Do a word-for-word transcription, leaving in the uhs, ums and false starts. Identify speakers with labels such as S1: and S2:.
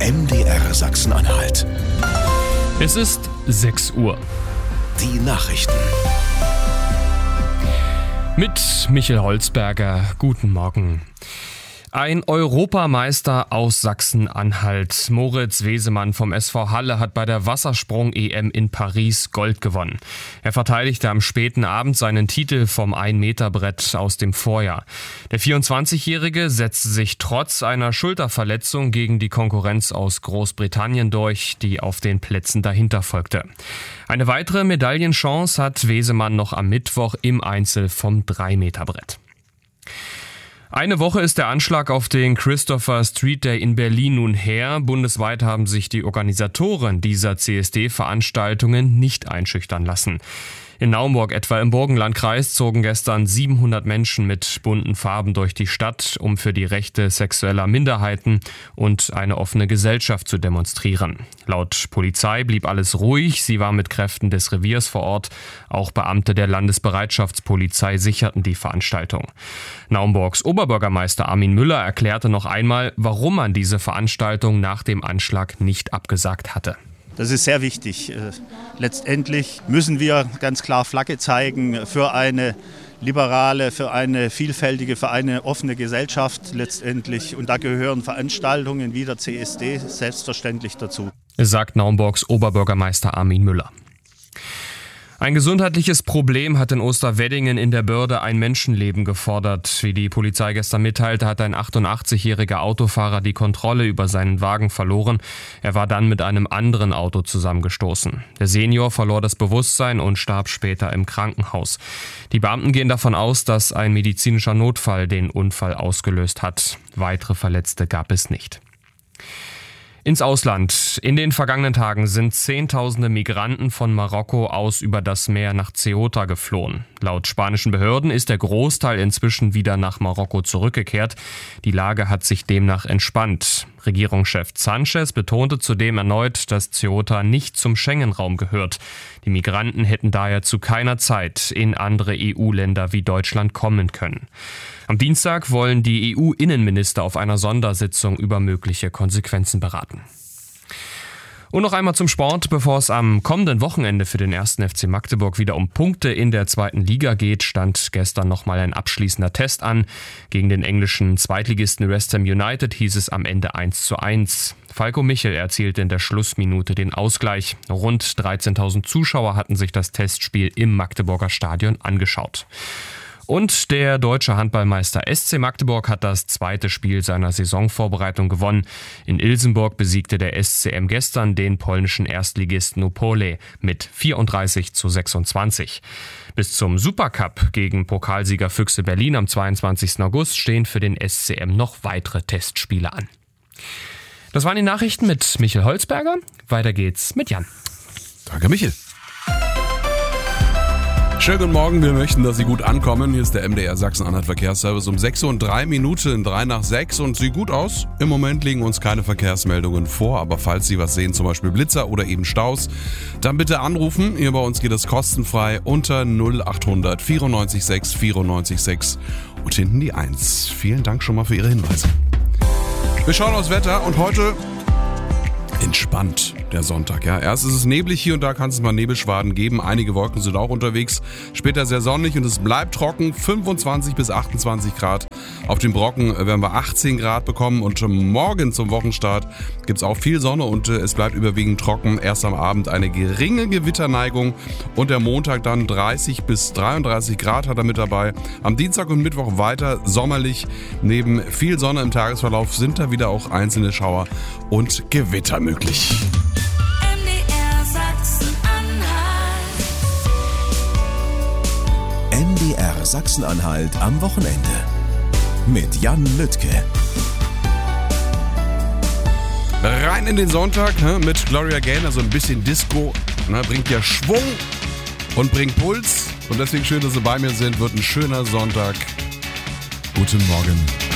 S1: M D R Sachsen-Anhalt.
S2: Es ist sechs Uhr.
S1: Die Nachrichten.
S2: Mit Michael Holzberger. Guten Morgen. Ein Europameister aus Sachsen-Anhalt, Moritz Wesemann vom S V Halle, hat bei der Wassersprung-E M in Paris Gold gewonnen. Er verteidigte am späten Abend seinen Titel vom ein-Meter-Brett aus dem Vorjahr. Der vierundzwanzigjährige setzte sich trotz einer Schulterverletzung gegen die Konkurrenz aus Großbritannien durch, die auf den Plätzen dahinter folgte. Eine weitere Medaillenchance hat Wesemann noch am Mittwoch im Einzel vom drei-Meter-Brett. Eine Woche ist der Anschlag auf den Christopher Street Day in Berlin nun her. Bundesweit haben sich die Organisatoren dieser C S D-Veranstaltungen nicht einschüchtern lassen. In Naumburg, etwa im Burgenlandkreis, zogen gestern siebenhundert Menschen mit bunten Farben durch die Stadt, um für die Rechte sexueller Minderheiten und eine offene Gesellschaft zu demonstrieren. Laut Polizei blieb alles ruhig, sie war mit Kräften des Reviers vor Ort. Auch Beamte der Landesbereitschaftspolizei sicherten die Veranstaltung. Naumburgs Oberbürgermeister Armin Müller erklärte noch einmal, warum man diese Veranstaltung nach dem Anschlag nicht abgesagt hatte.
S3: Das ist sehr wichtig. Letztendlich müssen wir ganz klar Flagge zeigen für eine liberale, für eine vielfältige, für eine offene Gesellschaft letztendlich. Und da gehören Veranstaltungen wie der C S D selbstverständlich dazu,
S2: sagt Naumburgs Oberbürgermeister Armin Müller. Ein gesundheitliches Problem hat in Osterweddingen in der Börde ein Menschenleben gefordert. Wie die Polizei gestern mitteilte, hat ein achtundachtzigjähriger Autofahrer die Kontrolle über seinen Wagen verloren. Er war dann mit einem anderen Auto zusammengestoßen. Der Senior verlor das Bewusstsein und starb später im Krankenhaus. Die Beamten gehen davon aus, dass ein medizinischer Notfall den Unfall ausgelöst hat. Weitere Verletzte gab es nicht. Ins Ausland. In den vergangenen Tagen sind Zehntausende Migranten von Marokko aus über das Meer nach Ceuta geflohen. Laut spanischen Behörden ist der Großteil inzwischen wieder nach Marokko zurückgekehrt. Die Lage hat sich demnach entspannt. Regierungschef Sanchez betonte zudem erneut, dass Ceuta nicht zum Schengen-Raum gehört. Die Migranten hätten daher zu keiner Zeit in andere E U-Länder wie Deutschland kommen können. Am Dienstag wollen die E U-Innenminister auf einer Sondersitzung über mögliche Konsequenzen beraten. Und noch einmal zum Sport. Bevor es am kommenden Wochenende für den ersten F C Magdeburg wieder um Punkte in der zweiten Liga geht, stand gestern nochmal ein abschließender Test an. Gegen den englischen Zweitligisten West Ham United hieß es am Ende eins zu eins. Falco Michel erzielte in der Schlussminute den Ausgleich. Rund dreizehntausend Zuschauer hatten sich das Testspiel im Magdeburger Stadion angeschaut. Und der deutsche Handballmeister S C Magdeburg hat das zweite Spiel seiner Saisonvorbereitung gewonnen. In Ilsenburg besiegte der S C M gestern den polnischen Erstligisten Opole mit vierunddreißig zu sechsundzwanzig. Bis zum Supercup gegen Pokalsieger Füchse Berlin am zweiundzwanzigsten August stehen für den S C M noch weitere Testspiele an. Das waren die Nachrichten mit Michael Holzberger. Weiter geht's mit Jan.
S4: Danke, Michael. Schönen guten Morgen, wir möchten, dass Sie gut ankommen. Hier ist der M D R Sachsen-Anhalt Verkehrsservice um sechs Uhr und drei Minuten, drei nach sechs und sieht gut aus. Im Moment liegen uns keine Verkehrsmeldungen vor, aber falls Sie was sehen, zum Beispiel Blitzer oder eben Staus, dann bitte anrufen. Hier bei uns geht es kostenfrei unter null achthundert vierundneunzig sechs vierundneunzig sechs und hinten die eins. Vielen Dank schon mal für Ihre Hinweise. Wir schauen aufs Wetter und heute entspannt der Sonntag. Ja, erst ist es neblig, hier und da kann es mal Nebelschwaden geben. Einige Wolken sind auch unterwegs. Später sehr sonnig und es bleibt trocken. fünfundzwanzig bis achtundzwanzig Grad. Auf dem Brocken werden wir achtzehn Grad bekommen und morgen zum Wochenstart gibt es auch viel Sonne und es bleibt überwiegend trocken. Erst am Abend eine geringe Gewitterneigung und der Montag dann dreißig bis dreiunddreißig Grad hat er mit dabei. Am Dienstag und Mittwoch weiter sommerlich. Neben viel Sonne im Tagesverlauf sind da wieder auch einzelne Schauer und Gewitter möglich.
S1: M D R Sachsen-Anhalt am Wochenende mit Jan Lüttke.
S4: Rein in den Sonntag mit Gloria Gaynor, so ein bisschen Disco, ne, bringt ja Schwung und bringt Puls. Und deswegen schön, dass Sie bei mir sind, wird ein schöner Sonntag. Guten Morgen.